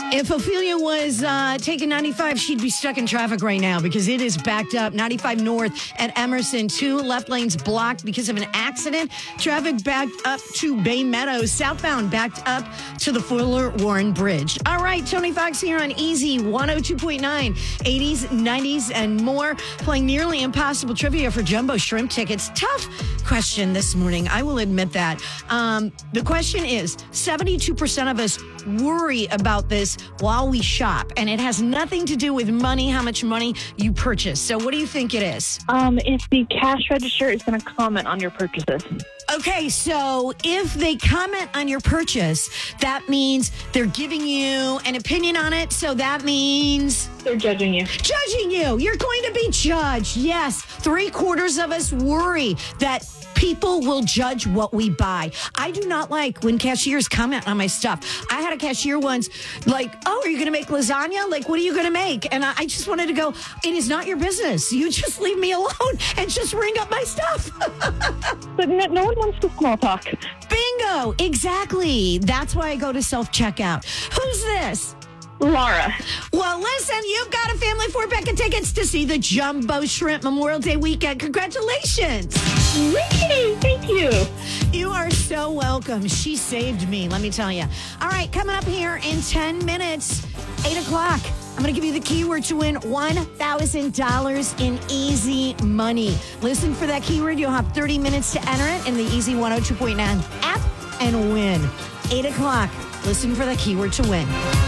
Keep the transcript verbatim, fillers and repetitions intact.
If Ophelia was uh, taking ninety-five, she'd be stuck in traffic right now because it is backed up. ninety-five north at Emerson, two left lanes blocked because of an accident. Traffic backed up to Bay Meadows. Southbound backed up to the Fuller Warren Bridge. All right, Tony Fox here on Easy one oh two point nine, eighties, nineties, and more. Playing nearly impossible trivia for Jumbo Shrimp tickets. Tough question this morning, I will admit that. Um, the question is, seventy-two percent of us worry about this while we shop, and it has nothing to do with money, how much money you purchase. So what do you think it is? Um, if the cash register is going to comment on your purchases. Okay, so if they comment on your purchase, that means they're giving you an opinion on it. So that means They're judging you. judging you. You're going to be judged. Yes, three quarters of us worry that people will judge what we buy. I do not like when cashiers comment on my stuff. I had a cashier once like, oh, are you going to make lasagna? Like, what are you going to make? And I, I just wanted to go, it is not your business. You just leave me alone and just ring up my stuff. But no, no one wants to small talk. Bingo. Exactly. That's why I go to self-checkout. Who's this? Laura. Well, listen, you've got a family four-pack of tickets to see the Jumbo Shrimp Memorial Day weekend. Congratulations. Yay, thank you. You are so welcome. She saved me, let me tell you. All right, coming up here in ten minutes, eight o'clock, I'm going to give you the keyword to win one thousand dollars in easy money. Listen for that keyword. You'll have thirty minutes to enter it in the Easy one oh two point nine app and win. eight o'clock, listen for the keyword to win.